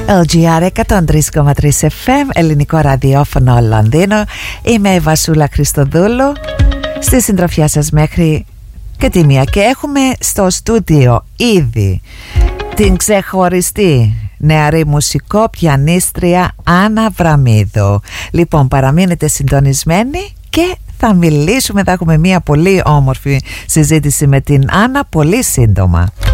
LGR 103,3 FM, ελληνικό ραδιόφωνο Λονδίνο. Είμαι η Βασούλα Χριστοδούλου, στη συντροφιά σας μέχρι και τη μία. Και έχουμε στο στούντιο ήδη την ξεχωριστή νεαρή μουσικό πιανίστρια Άννα Βραμίδου. Λοιπόν, παραμείνετε συντονισμένοι και θα μιλήσουμε, θα έχουμε μια πολύ όμορφη συζήτηση με την Άννα πολύ σύντομα.